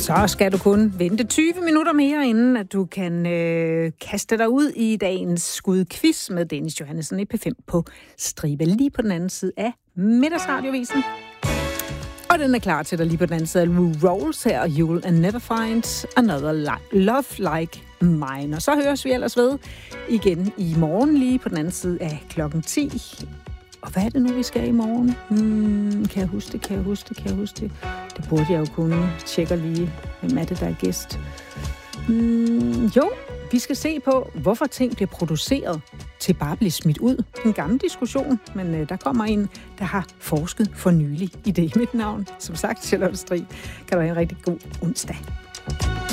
Så skal du kun vente 20 minutter mere, inden at du kan kaste dig ud i dagens skudquiz med Dennis Johannesson i P5 på stribe lige på den anden side af Middagsradiovisen. Og den er klar til dig lige på den anden side af Lou Rawls her, og You'll Never Find Another Love Like Mine. Og så høres vi ellers ved igen i morgen lige på den anden side af klokken 10. Og hvad er det nu, vi skal i morgen? Kan jeg huske det? Det burde jeg jo kunne. Tjekker lige, hvem er det, der er gæst. Jo, vi skal se på, hvorfor ting bliver produceret til bare at blive smidt ud. En gammel diskussion, men der kommer en, der har forsket for nylig i det. Mit navn, som sagt, Charlotte Strig. Kan du have en rigtig god onsdag.